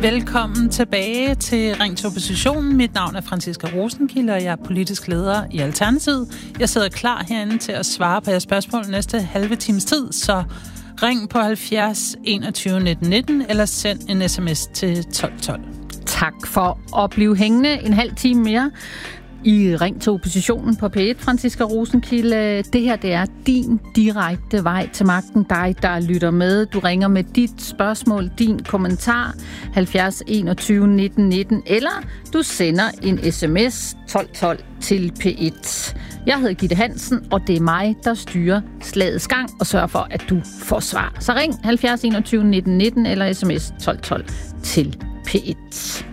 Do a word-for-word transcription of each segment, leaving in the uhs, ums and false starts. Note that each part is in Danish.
Velkommen tilbage til Ring til Oppositionen. Mit navn er Franciska Rosenkilde, og jeg er politisk leder i Alternativet. Jeg sidder klar herinde til at svare på jeres spørgsmål næste halve times tid, så ring på halvfjerds enogtyve nitten nitten eller send en sms til tolv tolv. Tak for at blive hængende en halv time mere i Ring til Oppositionen på P et, Franciska Rosenkilde. Det her, det er din direkte vej til magten. Dig, der lytter med. Du ringer med dit spørgsmål, din kommentar, halvfjerds enogtyve nitten nitten, eller du sender en sms tolv tolv til P et. Jeg hedder Gitte Hansen, og det er mig, der styrer slagets gang og sørger for, at du får svar. Så ring halvfjerds enogtyve nitten nitten eller sms tolv tolv til P et.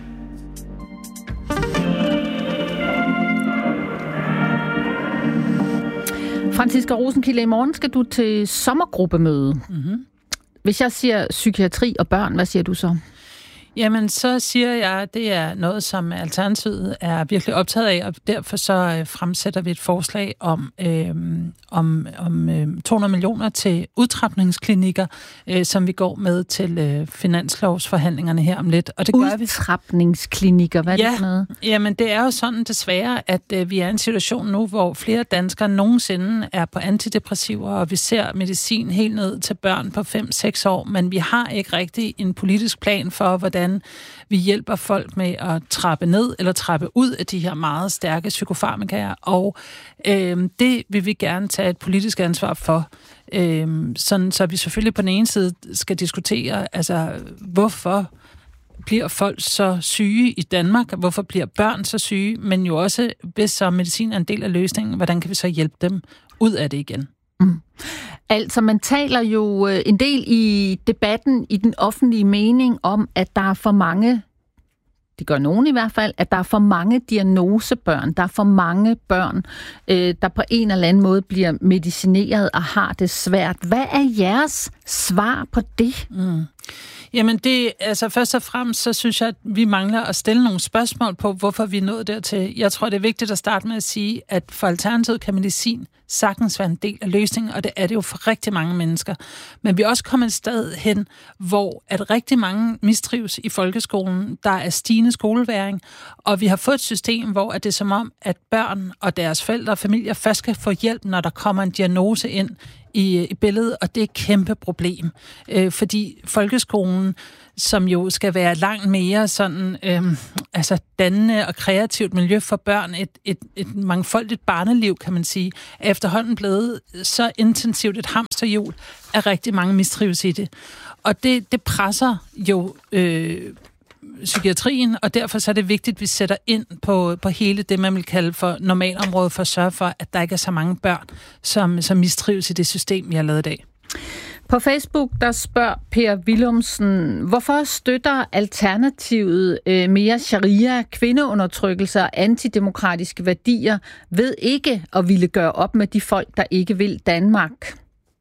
Franciska Rosenkilde, i morgen skal du til sommergruppemøde. Mm-hmm. Hvis jeg siger psykiatri og børn, hvad siger du så? Jamen, så siger jeg, at det er noget, som Alternativet er virkelig optaget af, og derfor så fremsætter vi et forslag om, øh, om, om øh, to hundrede millioner til udtrapningsklinikker, øh, som vi går med til øh, finanslovsforhandlingerne her om lidt. Og det gør vi. Udtrapningsklinikker, hvad er ja, det for noget? Jamen, det er jo sådan desværre, at øh, vi er i en situation nu, hvor flere danskere nogensinde er på antidepressiver, og vi ser medicin helt ned til børn på fem seks år, men vi har ikke rigtig en politisk plan for, hvordan vi hjælper folk med at trappe ned eller trappe ud af de her meget stærke psykofarmakaer, og øh, det vil vi gerne tage et politisk ansvar for, øh, sådan, så vi selvfølgelig på den ene side skal diskutere, altså hvorfor bliver folk så syge i Danmark, hvorfor bliver børn så syge, men jo også, hvis så medicin er en del af løsningen, hvordan kan vi så hjælpe dem ud af det igen? Mm. Altså, man taler jo en del i debatten, i den offentlige mening, om, at der er for mange, det gør nogen i hvert fald, at der er for mange diagnosebørn, der er for mange børn, øh, der på en eller anden måde bliver medicineret og har det svært. Hvad er jeres svar på det? Mm. Jamen det, altså først og fremmest, så synes jeg, at vi mangler at stille nogle spørgsmål på, hvorfor vi er nået dertil. Jeg tror, det er vigtigt at starte med at sige, at for Alternativet kan medicin sagtens være en del af løsningen, og det er det jo for rigtig mange mennesker. Men vi er også kommet et sted hen, hvor at rigtig mange mistrives i folkeskolen. Der er stigende skoleværing, og vi har fået et system, hvor det er som om, at børn og deres forældre og familier først skal få hjælp, når der kommer en diagnose ind i, i billedet, og det er et kæmpe problem. Øh, fordi folkeskolen, som jo skal være langt mere sådan, øh, altså dannende og kreativt miljø for børn, et, et, et mangfoldigt barneliv, kan man sige, er efterhånden blevet så intensivt et hamsterhjul, at rigtig mange mistrives i det. Og det, det presser jo øh, psykiatrien, og derfor så er det vigtigt, at vi sætter ind på, på hele det, man vil kalde for normalområdet, for at sørge for, at der ikke er så mange børn, som, som mistrives i det system, vi har lavet i dag. På Facebook, der spørger Per Willumsen, hvorfor støtter Alternativet øh, mere sharia, kvindeundertrykkelse og antidemokratiske værdier ved ikke at ville gøre op med de folk, der ikke vil Danmark?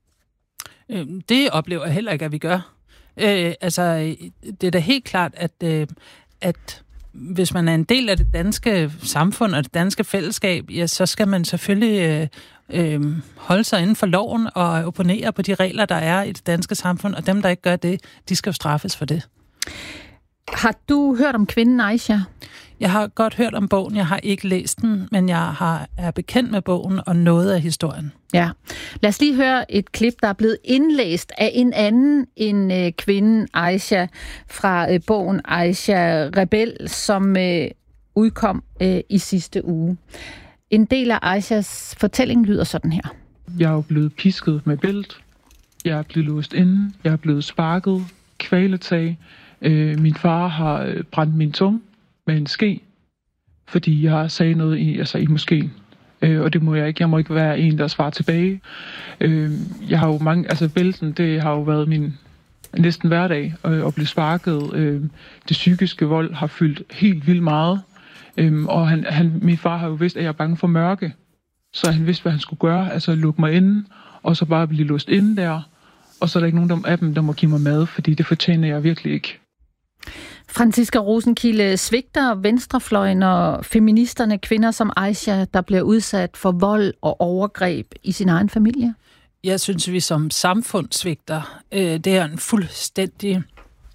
Det oplever jeg heller ikke, at vi gør. Øh, altså, det er da helt klart, at, øh, at hvis man er en del af det danske samfund og det danske fællesskab, ja, så skal man selvfølgelig øh, øh, holde sig inden for loven og opponere på de regler, der er i det danske samfund, og dem, der ikke gør det, de skal jo straffes for det. Har du hørt om kvinden Aisha? Jeg har godt hørt om bogen, jeg har ikke læst den, men jeg har, er bekendt med bogen og noget af historien. Ja. Lad os lige høre et klip, der er blevet indlæst af en anden end øh, kvinden Aisha fra øh, bogen Aisha Rebel, som øh, udkom øh, i sidste uge. En del af Aishas fortælling lyder sådan her. Jeg er jo blevet pisket med bælt. Jeg er blevet låst inde. Jeg er blevet sparket. Kvæletag. Øh, min far har brændt min tunge med en ske, fordi jeg sagde noget i, altså i moskeen. Øh, og det må jeg ikke. Jeg må ikke være en, der svarer tilbage. Øh, jeg har jo mange, altså bælten, det har jo været min næsten hverdag øh, at blive sparket. Øh, det psykiske vold har fyldt helt vildt meget. Øh, og han, han, min far har jo vidst, at jeg er bange for mørke. Så han vidste, hvad han skulle gøre. Altså lukke mig inde, og så bare blive låst inde der. Og så er der ikke nogen af dem, der må give mig mad, fordi det fortjener jeg virkelig ikke. Franciska Rosenkilde, svigter venstrefløjen og feministerne kvinder som Aisha, der bliver udsat for vold og overgreb i sin egen familie? Jeg synes, vi som samfund svigter. Det er en fuldstændig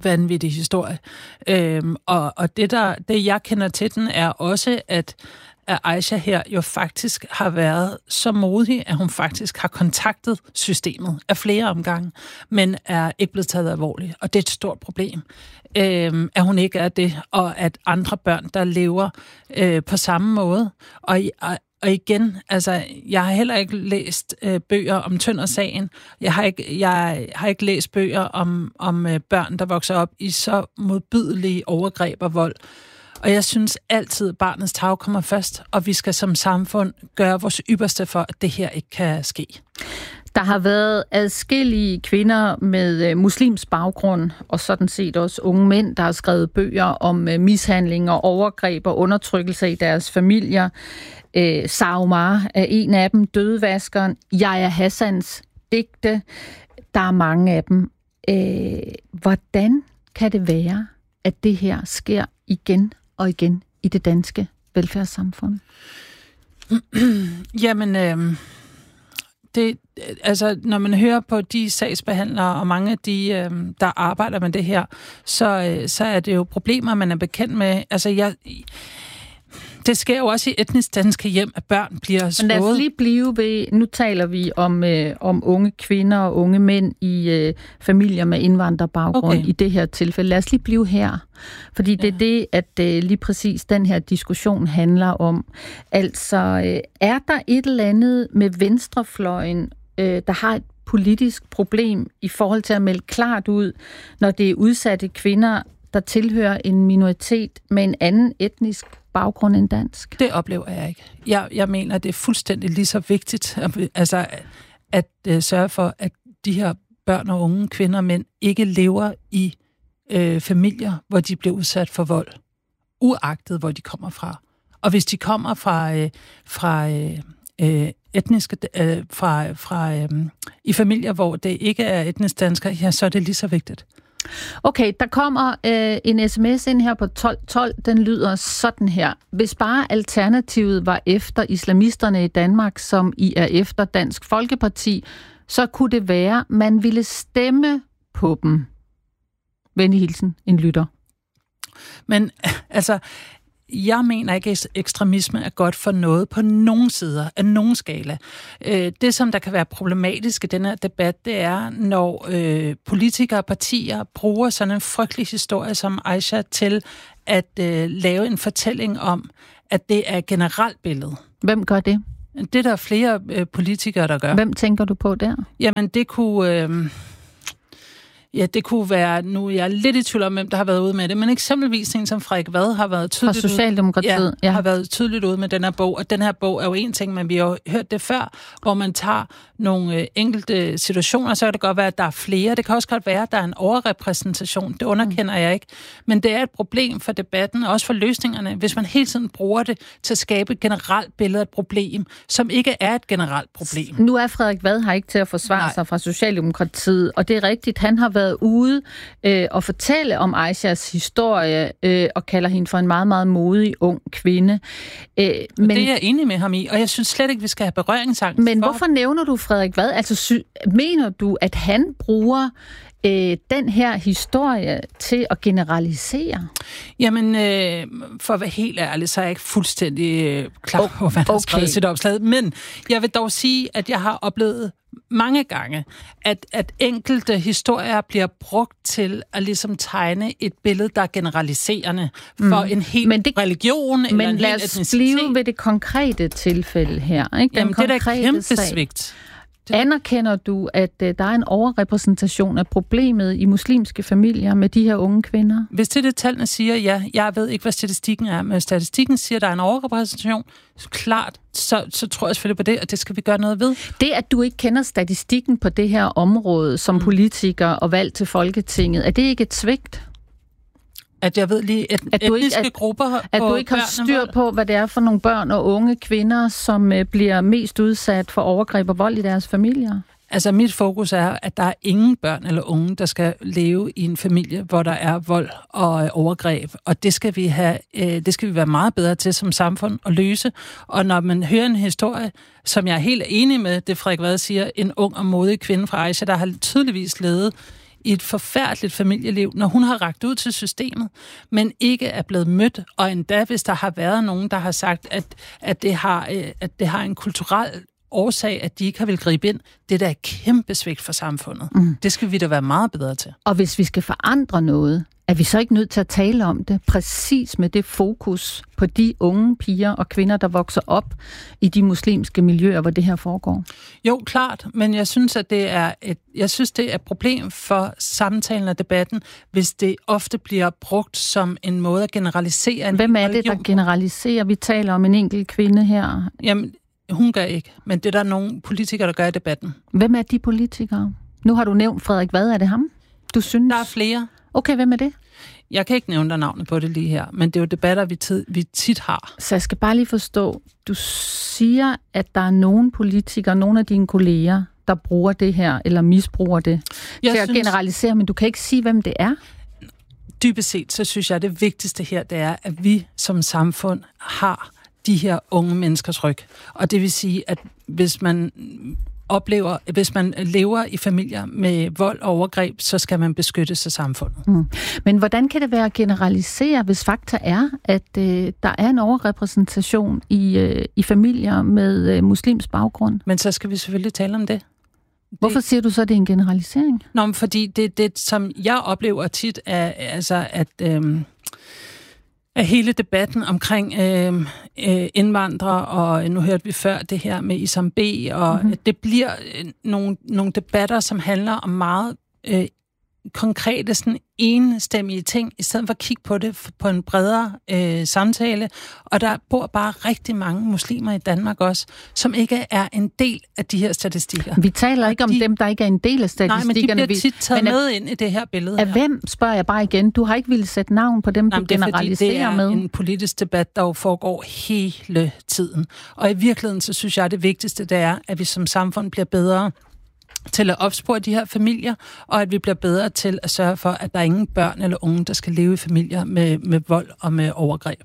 vanvittig historie. Øhm, og og det, der, det, jeg kender til den, er også, at, at Aisha her jo faktisk har været så modig, at hun faktisk har kontaktet systemet af flere omgange, men er ikke blevet taget alvorligt. Og det er et stort problem, øhm, at hun ikke er det, og at andre børn, der lever øh, på samme måde. Og, og Og igen, altså, jeg har heller ikke læst øh, bøger om Tønder-sagen. Jeg har ikke, jeg har ikke læst bøger om, om øh, børn, der vokser op i så modbydelige overgreb og vold. Og jeg synes altid, at barnets tarv kommer først, og vi skal som samfund gøre vores ypperste for, at det her ikke kan ske. Der har været adskillige kvinder med muslims baggrund, og sådan set også unge mænd, der har skrevet bøger om mishandling og overgreb og undertrykkelse i deres familier. Øh, Saumar er en af dem, Dødevaskeren, Yahya Hassans digte. Der er mange af dem. Øh, hvordan kan det være, at det her sker igen og igen i det danske velfærdssamfund? Jamen, øh, det, altså, når man hører på de sagsbehandlere og mange af de, øh, der arbejder med det her, så, øh, så er det jo problemer, man er bekendt med. Altså, jeg... Det sker jo også i etnisk danske hjem, at børn bliver slået. Men lad os lige blive ved, nu taler vi om, øh, om unge kvinder og unge mænd i øh, familier med indvandrerbaggrund okay. i det her tilfælde. Lad os lige blive her, fordi det ja. er det, at øh, lige præcis den her diskussion handler om. Altså, øh, er der et eller andet med venstrefløjen, øh, der har et politisk problem i forhold til at melde klart ud, når det er udsatte kvinder, der tilhører en minoritet med en anden etnisk baggrund end dansk? Det oplever jeg ikke. Jeg, jeg mener, det er fuldstændig lige så vigtigt altså, at, at, at sørge for, at de her børn og unge kvinder og mænd ikke lever i øh, familier, hvor de bliver udsat for vold, uagtet hvor de kommer fra. Og hvis de kommer fra, øh, fra øh, etniske, øh, fra, fra øh, i familier, hvor det ikke er etnisk danskere, ja, så er det lige så vigtigt. Okay, der kommer øh, en sms ind her på tolv tolv. Den lyder sådan her. Hvis bare alternativet var efter islamisterne i Danmark, som I er efter Dansk Folkeparti, så kunne det være, man ville stemme på dem. Venlig hilsen, en lytter. Men altså... Jeg mener ikke, at ekstremisme er godt for noget på nogen sider, af nogen skala. Det, som der kan være problematisk i den her debat, det er, når øh, politikere og partier bruger sådan en frygtelig historie som Aisha til at øh, lave en fortælling om, at det er et generelt billede. Hvem gør det? Det er der flere øh, politikere, der gør. Hvem tænker du på der? Jamen, det kunne... Øh, Ja, det kunne være, nu jeg er lidt i tvivl om, hvem der har været ude med det, men eksempelvis en som Frederik Vad har været tydeligt fra Socialdemokratiet, ud, ja, ja. har været tydeligt ude med den her bog, og den her bog er jo en ting, men vi har jo hørt det før, hvor man tager nogle øh, enkelte situationer, så kan det godt være, at der er flere. Det kan også godt være, at der er en overrepræsentation. Det underkender mm. jeg ikke. Men det er et problem for debatten, og også for løsningerne, hvis man hele tiden bruger det til at skabe et generelt billede af et problem, som ikke er et generelt problem. Nu er Frederik Vad her ikke til at forsvare Nej. sig fra Socialdemokratiet, og det er rigtigt, han har været ude øh, og fortælle om Aishas historie, øh, og kalder hende for en meget, meget modig ung kvinde. Øh, men, det er jeg enig med ham i, og jeg synes slet ikke, vi skal have berøringsangst. Men for... hvorfor nævner du Frederik Vad? Altså, sy- mener du, at han bruger øh, den her historie til at generalisere? Jamen, øh, for at være helt ærlig, så er jeg ikke fuldstændig øh, klar på, hvad der okay. er skrevet sit opslag. Men jeg vil dog sige, at jeg har oplevet mange gange, at, at enkelte historier bliver brugt til at ligesom tegne et billede, der er generaliserende for mm. en hel men det, religion eller en hel etnicitet. Men lad os blive ved det konkrete tilfælde her. Ikke? Den Jamen, det er da kæmpe svigt. Det... Anerkender du, at uh, der er en overrepræsentation af problemet i muslimske familier med de her unge kvinder? Hvis det er det, tallene siger, ja. Jeg ved ikke, hvad statistikken er, men statistikken siger, at der er en overrepræsentation. Så klart, så, så tror jeg selvfølgelig på det, og det skal vi gøre noget ved. Det, at du ikke kender statistikken på det her område som mm. politiker og valgt til Folketinget, er det ikke et svigt? At jeg ved lige, et, at etniske ikke, at, grupper... At du ikke har styr på, hvad det er for nogle børn og unge kvinder, som uh, bliver mest udsat for overgreb og vold i deres familier? Altså, mit fokus er, at der er ingen børn eller unge, der skal leve i en familie, hvor der er vold og overgreb. Og det skal vi have, øh, det skal vi være meget bedre til som samfund at løse. Og når man hører en historie, som jeg er helt enig med, det Frederik Vad siger, en ung og modig kvinde fra Aisha, der har tydeligvis levet i et forfærdeligt familieliv, når hun har rakt ud til systemet, men ikke er blevet mødt, og endda hvis der har været nogen, der har sagt, at, at, det, har, at det har en kulturel årsag, at de ikke har vil gribe ind, det er da et kæmpe svigt for samfundet. Mm. Det skal vi da være meget bedre til. Og hvis vi skal forandre noget, er vi så ikke nødt til at tale om det, præcis med det fokus på de unge piger og kvinder, der vokser op i de muslimske miljøer, hvor det her foregår? Jo, klart, men jeg synes, at det er et, jeg synes, det er et problem for samtalen og debatten, hvis det ofte bliver brugt som en måde at generalisere en Hvem er det, der generaliserer? Vi taler om en enkelt kvinde her. Jamen, hun gør ikke, men det er der nogle politikere, der gør i debatten. Hvem er de politikere? Nu har du nævnt Frederik Vad, er det ham? Du synes? Der er flere. Okay, hvem er det? Jeg kan ikke nævne dig navnet på det lige her, men det er jo debatter, vi, tid, vi tit har. Så jeg skal bare lige forstå, du siger, at der er nogle politikere, nogle af dine kolleger, der bruger det her, eller misbruger det jeg til at synes, generalisere, men du kan ikke sige, hvem det er? Dybest set, så synes jeg, at det vigtigste her, det er, at vi som samfund har de her unge menneskers ryg. Og det vil sige, at hvis man oplever, hvis man lever i familier med vold og overgreb, så skal man beskytte sig samfundet. Mm. Men hvordan kan det være at generalisere, hvis fakta er, at øh, der er en overrepræsentation i, øh, i familier med øh, muslims baggrund? Men så skal vi selvfølgelig tale om det. Hvorfor siger du så, at det er en generalisering? Nå, men fordi det, det som jeg oplever tit, er altså, at øh, af hele debatten omkring øh, øh, indvandrere, og nu hørte vi før det her med Isam B, og mm-hmm. det bliver øh, nogle, nogle debatter, som handler om meget øh, konkrete, sådan enstemmige ting, i stedet for at kigge på det på en bredere øh, samtale. Og der bor bare rigtig mange muslimer i Danmark også, som ikke er en del af de her statistikker. Vi taler ikke de, om dem, der ikke er en del af statistikkerne. Nej, men de bliver tit taget med ind i det her billede. Af hvem, spørger jeg bare igen? Du har ikke ville sætte navn på dem, Nej, du generaliserer med. Det er en politisk debat, der jo foregår hele tiden. Og i virkeligheden, så synes jeg, at det vigtigste, det er, at vi som samfund bliver bedre til at opspore de her familier, og at vi bliver bedre til at sørge for, at der er ingen børn eller unge, der skal leve i familier med, med vold og med overgreb.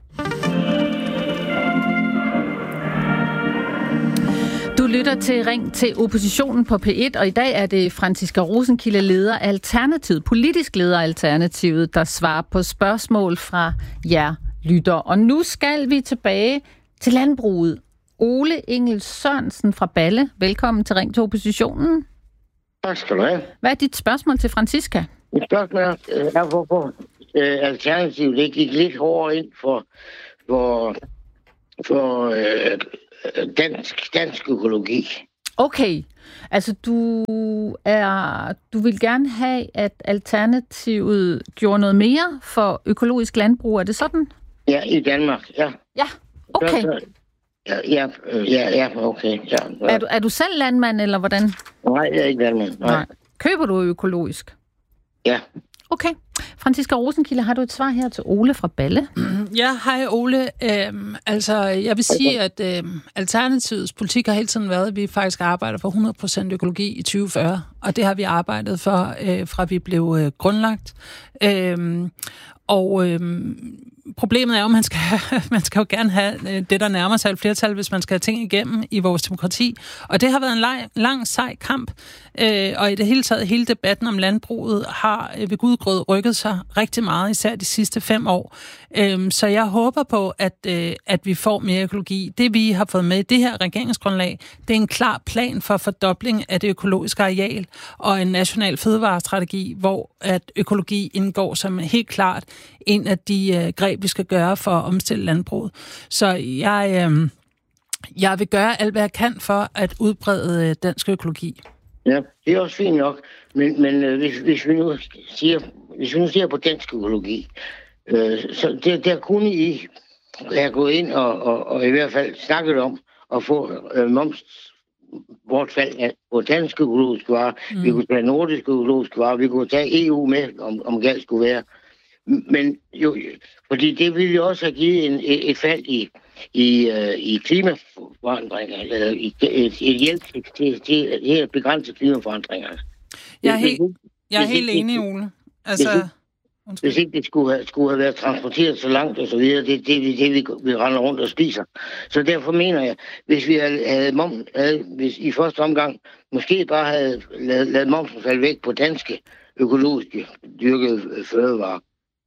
Du lytter til Ring til oppositionen på P et, og i dag er det Franciska Rosenkilde, leder af Alternativet, politisk leder af Alternativet, der svarer på spørgsmål fra jer lytter. Og nu skal vi tilbage til landbruget. Ole Engel Sørensen fra Balle, velkommen til Ring til oppositionen. Tak skal du have. Hvad er dit spørgsmål til Franciska? Mit spørgsmål er, hvorfor øh, Alternativet ikke gik lidt hårdere ind for, for, for øh, dansk, dansk økologi. Okay, altså du, er, du vil gerne have, at Alternativet gjorde noget mere for økologisk landbrug, er det sådan? Ja, i Danmark, ja. Ja, okay. Ja, ja, ja, ja, okay. Ja, ja. Er, du, er du selv landmand, eller hvordan? Nej, jeg er ikke landmand. Nej. Nej. Køber du økologisk? Ja. Okay. Franciska Rosenkilde, har du et svar her til Ole fra Balle? Ja, hej Ole. Øhm, altså, jeg vil sige, at øhm, Alternativets politik har hele tiden været, at vi faktisk arbejder for hundrede procent økologi i tyve fyrre, og det har vi arbejdet for, øh, fra vi blev øh, grundlagt. Øhm, og øhm, problemet er jo, at man skal, man skal jo gerne have det, der nærmer sig et flertal, hvis man skal have ting igennem i vores demokrati. Og det har været en lang, lang sej kamp. Øh, og i det hele taget, hele debatten om landbruget har ved Gud rykket sig rigtig meget, især de sidste fem år. Øh, så jeg håber på, at, øh, at vi får mere økologi. Det, vi har fået med i det her regeringsgrundlag, det er en klar plan for fordobling af det økologiske areal og en national fødevarestrategi, hvor at økologi indgår som helt klart en af de øh, greb, vi skal gøre for at omstille landbruget. Så jeg, øh, jeg vil gøre alt, hvad jeg kan for at udbrede øh, dansk økologi. Ja, det er også fint nok, men, men øh, hvis, hvis, vi nu siger, hvis vi nu siger på dansk økologi, øh, så det, der kunne I have gået ind og, og, og i hvert fald snakket om at få øh, moms bortfald på danske økologiske varer. Mm. Vi kunne tage nordiske økologiske varer, vi kunne tage E U med, om, om galt skulle være. Men jo, fordi det ville jo også have givet en, et, et fald i, i, uh, i klimaforandringer, eller i, et, et hjælp til, til, til helt begrænse klimaforandringerne. Jeg er, he- jeg er helt enig, Ole. Altså, hvis, hvis ikke det skulle have, skulle have været transporteret så langt og så videre, det er det, det, det, vi, vi render rundt og spiser. Så derfor mener jeg, hvis vi havde, havde, havde hvis i første omgang måske bare havde lavet, lavet momsen falde væk på danske økologiske dyrkede fødevarer.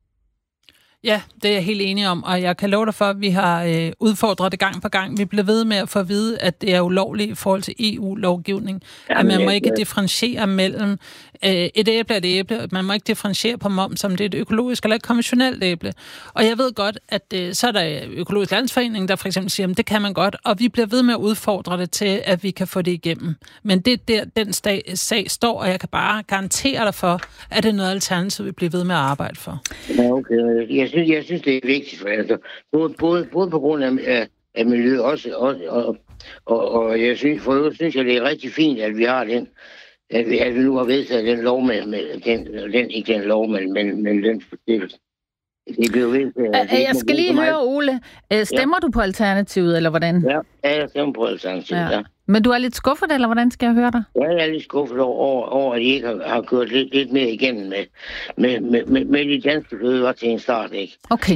Ja, det er jeg helt enig om, og jeg kan love dig for, at vi har øh, udfordret det gang på gang. Vi bliver ved med at få at vide, at det er ulovligt i forhold til E U-lovgivning, ja, at man må ikke ja. differentiere mellem øh, et æble og et æble, man må ikke differentiere på moms, om det er et økologisk eller et konventionelt æble. Og jeg ved godt, at øh, så er der Økologisk Landsforening, der for eksempel siger, at det kan man godt, og vi bliver ved med at udfordre det til, at vi kan få det igennem. Men det er der, den sag, sag står, og jeg kan bare garantere dig for, at det er noget alternativ, vi bliver ved med at arbejde for. Ja, okay. Jeg synes, jeg synes det er vigtigt, for altså, både, både, både på grund af, af, af miljøet også, også og, og, og jeg synes, for øvrigt synes jeg, det er rigtig fint, at vi har den, at vi, at vi nu har vedtaget den lov med, med den, den, ikke den lov, men, men, men den forstillelse. Det blev vedtaget. Jeg skal lige høre, Ole, stemmer ja. du på Alternativet, eller hvordan? Ja, jeg stemmer på Alternativet, ja. ja. Men du er lidt skuffet, eller hvordan skal jeg høre dig? Ja, jeg er lidt skuffet over, over at I ikke har, har kørt lidt, lidt mere igennem med, med, med, med, med de danske fødevarer til en start, ikke? Okay.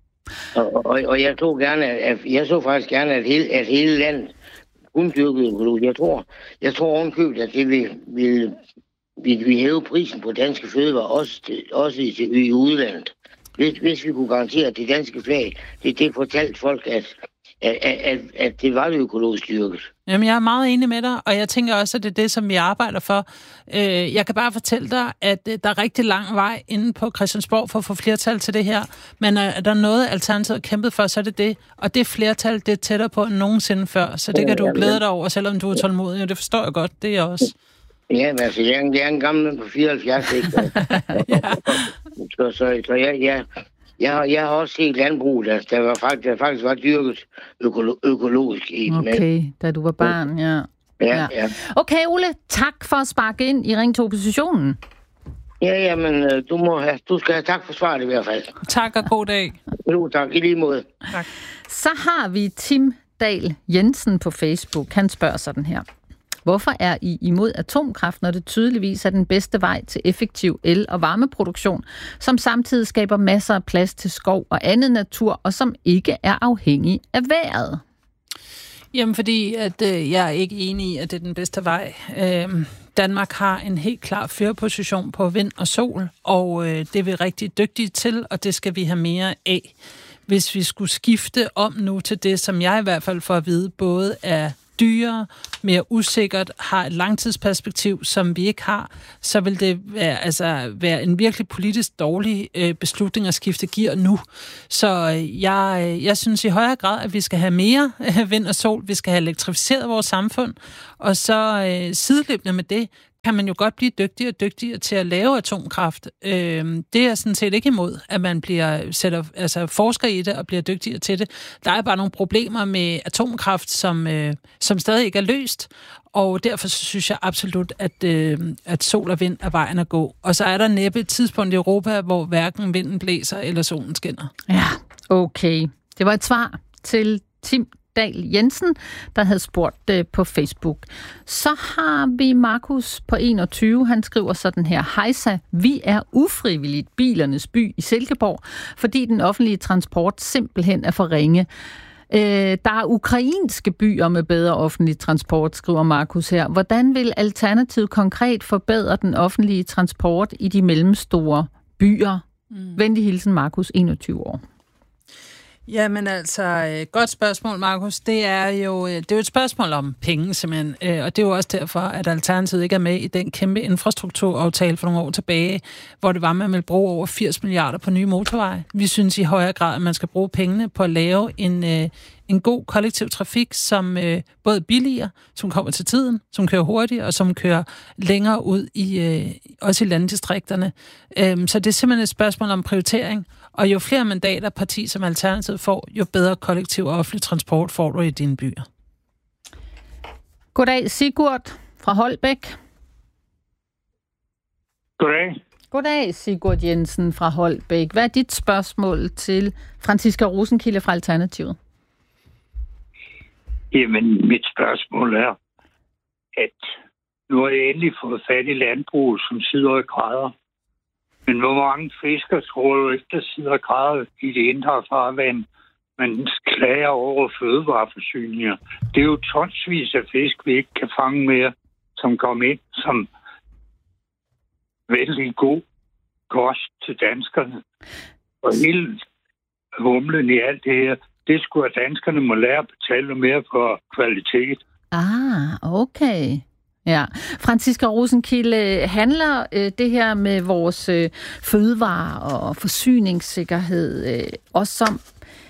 Og, og, og jeg så gerne, at jeg så faktisk gerne, at hele, at hele landet kun dyrkede økologi. Jeg tror, jeg tror ovenkøbet, at det vil, vil, vil, vil hæve prisen på danske fødevarer, også, til, også i, i udlandet. Hvis, hvis vi kunne garantere, at det danske flag, det, det fortalte folk, at At, at, at det var det økologisk dyrket. Jamen, jeg er meget enig med dig, og jeg tænker også, at det er det, som vi arbejder for. Øh, jeg kan bare fortælle dig, at der er rigtig lang vej inde på Christiansborg for at få flertal til det her, men er der noget, Alternativet har kæmpet for, så er det det. Og det flertal, det er tættere på end nogensinde før, så det kan du glæde dig over, selvom du er tålmodig, og det forstår jeg godt, det er jeg også. Ja, men altså, jeg er en, jeg er en gammel på fireoghalvfjerds, ikke? ja. Så, så, så jeg... jeg Jeg har, jeg har også set landbrug, der, der, var faktisk, der faktisk var dyrket økolo, økologisk i. Okay, men, da du var barn, ja. Ja, ja. ja. Okay, Ole, tak for at sparke ind i Ring til Oppositionen. Ja, jamen, du, må have, du skal have tak for svaret i hvert fald. Tak og god dag. Jo, tak. I lige måde. Tak. Så har vi Tim Dahl Jensen på Facebook. Han spørger sådan her. Hvorfor er I imod atomkraft, når det tydeligvis er den bedste vej til effektiv el- og varmeproduktion, som samtidig skaber masser af plads til skov og andet natur, og som ikke er afhængig af vejret? Jamen, fordi at, øh, jeg er ikke enig i, at det er den bedste vej. Øh, Danmark har en helt klar førerposition på vind og sol, og øh, det er vi rigtig dygtige til, og det skal vi have mere af. Hvis vi skulle skifte om nu til det, som jeg i hvert fald får at vide, både er dyrere, mere usikkert, har et langtidsperspektiv, som vi ikke har, så vil det være, altså, være en virkelig politisk dårlig øh, beslutning at skifte gear nu. Så øh, jeg, jeg synes i højere grad, at vi skal have mere øh, vind og sol, vi skal have elektrificeret vores samfund, og så øh, sideløbende med det, kan man jo godt blive dygtigere og dygtigere til at lave atomkraft. Øh, det er sådan set ikke imod, at man bliver sætter, altså forsker i det og bliver dygtigere til det. Der er bare nogle problemer med atomkraft, som, øh, som stadig ikke er løst, og derfor synes jeg absolut, at, øh, at sol og vind er vejen at gå. Og så er der næppe et tidspunkt i Europa, hvor hverken vinden blæser eller solen skinner. Ja, okay. Det var et svar til Tim Dahl Jensen, der havde spurgt det på Facebook. Så har vi Markus på enogtyve. Han skriver sådan her. Hejsa, vi er ufrivilligt bilernes by i Silkeborg, fordi den offentlige transport simpelthen er for ringe. Øh, der er ukrainske byer med bedre offentlig transport, skriver Markus her. Hvordan vil Alternativet konkret forbedre den offentlige transport i de mellemstore byer? Mm. Venlig hilsen, Markus, enogtyve år. Jamen altså, godt spørgsmål, Markus. Det er jo det er jo et spørgsmål om penge, simpelthen. Og det er jo også derfor, at Alternativet ikke er med i den kæmpe infrastrukturaftale for nogle år tilbage, hvor det var, at man ville bruge over firs milliarder på nye motorveje. Vi synes i højere grad, at man skal bruge pengene på at lave en, en god kollektiv trafik, som både er billigere, som kommer til tiden, som kører hurtigt, og som kører længere ud i også i landdistrikterne. Så det er simpelthen et spørgsmål om prioritering. Og jo flere mandater parti som Alternativet får, jo bedre kollektiv og offentlig transport får du i dine byer. Goddag, Sigurd fra Holbæk. Goddag. Goddag, Sigurd Jensen fra Holbæk. Hvad er dit spørgsmål til Franciska Rosenkilde fra Alternativet? Jamen, mit spørgsmål er, at nu har jeg endelig fået fat i landbruget, som sidder og græder. Men hvor mange fiskere tror du ikke, der sidder og græder i det indre farvand, man klager over fødevareforsyninger? Det er jo tonsvis af fisk, vi ikke kan fange mere, som kommer ind, som vældig god kost til danskerne. Og hele humlen i alt det her, det skulle at danskerne må lære at betale noget mere for kvalitet. Ah, okay. Ja. Franziska Rosenkilde, handler øh, det her med vores øh, fødevarer og forsyningssikkerhed øh, også om,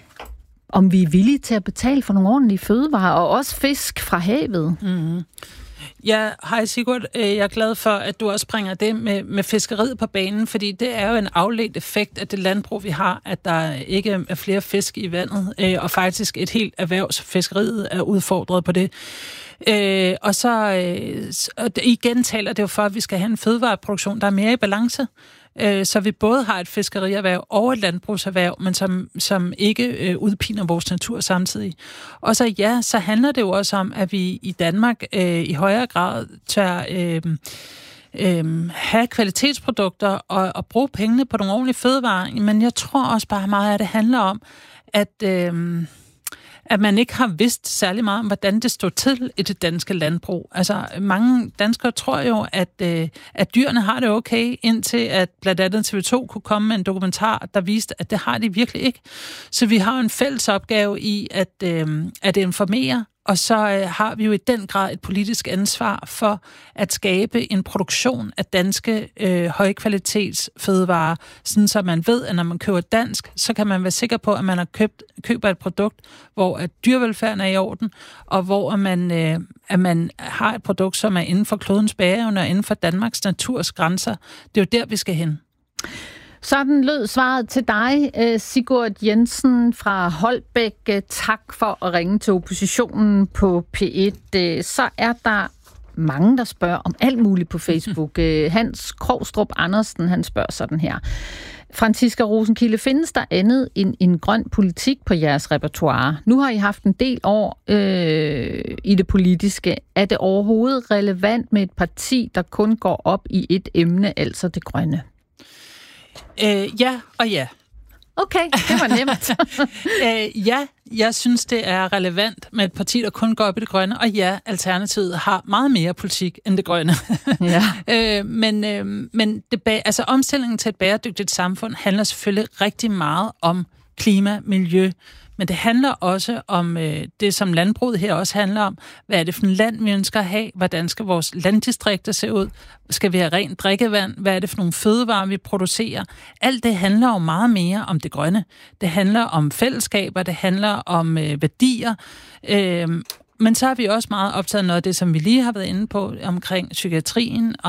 om vi er villige til at betale for nogle ordentlige fødevarer, og også fisk fra havet? Mm-hmm. Ja, hej Sigurd. Jeg er glad for, at du også bringer det med, med fiskeriet på banen, fordi det er jo en afledt effekt af det landbrug, vi har, at der ikke er flere fisk i vandet, og faktisk et helt erhvervsfiskeriet er udfordret på det. Øh, og så og igen taler det jo for, at vi skal have en fødevareproduktion, der er mere i balance, øh, så vi både har et fiskerierhverv og et landbrugserhverv, men som, som ikke øh, udpiner vores natur samtidig. Og så ja, så handler det jo også om, at vi i Danmark øh, i højere grad tør øh, øh, have kvalitetsprodukter og, og bruge pengene på nogle ordentlige fødevarer. Men jeg tror også bare meget, at det handler om, at øh, at man ikke har vidst særlig meget om, hvordan det står til i det danske landbrug. Altså, mange danskere tror jo, at, øh, at dyrene har det okay, indtil at blandt andet T V to kunne komme med en dokumentar, der viste, at det har de virkelig ikke. Så vi har en fælles opgave i at, øh, at informere, og så øh, har vi jo i den grad et politisk ansvar for at skabe en produktion af danske øh, højkvalitets fødevarer, sådan så man ved, at når man køber dansk, så kan man være sikker på, at man har købt, køber et produkt, hvor at dyrevelfærden er i orden, og hvor man, øh, at man har et produkt, som er inden for klodens bæreevne og inden for Danmarks naturs grænser. Det er jo der, vi skal hen. Sådan lød svaret til dig, Sigurd Jensen fra Holbæk. Tak for at ringe til oppositionen på P et. Så er der mange, der spørger om alt muligt på Facebook. Hans Krogstrup Andersen, han spørger sådan her. Franziska Rosenkilde, findes der andet end en grøn politik på jeres repertoire? Nu har I haft en del år øh, i det politiske. Er det overhovedet relevant med et parti, der kun går op i et emne, altså det grønne? Øh, ja og ja. Okay, det var nemt. øh, ja, jeg synes, det er relevant med et parti, der kun går op i det grønne, og ja, Alternativet har meget mere politik end det grønne. Ja. øh, men øh, men det, altså, omstillingen til et bæredygtigt samfund handler selvfølgelig rigtig meget om klima, miljø, men det handler også om øh, det, som landbruget her også handler om. Hvad er det for en land, vi ønsker at have? Hvordan skal vores landdistrikter se ud? Skal vi have rent drikkevand? Hvad er det for nogle fødevarer, vi producerer? Alt det handler jo meget mere om det grønne. Det handler om fællesskaber, det handler om øh, værdier. Øh, men så er vi også meget optaget af noget af det, som vi lige har været inde på omkring psykiatrien,